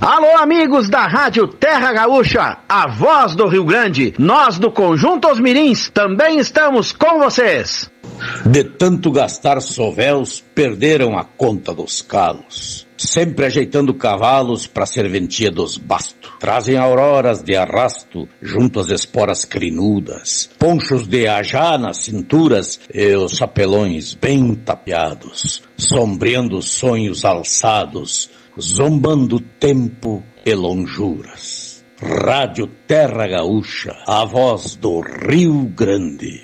Alô, amigos da Rádio Terra Gaúcha, a voz do Rio Grande. Nós do Conjunto Os Mirins também estamos com vocês. De tanto gastar sovéus, perderam a conta dos calos. Sempre ajeitando cavalos pra serventia dos bastos. Trazem auroras de arrasto junto às esporas crinudas. Ponchos de ajá nas cinturas e os chapelões bem tapeados. Sombreando os sonhos alçados, zombando tempo e lonjuras. Rádio Terra Gaúcha, a voz do Rio Grande.